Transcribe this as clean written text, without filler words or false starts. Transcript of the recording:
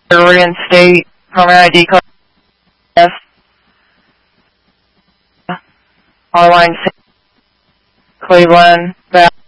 reinstate permanent ID card. Yes. R line 6, Cleveland, back.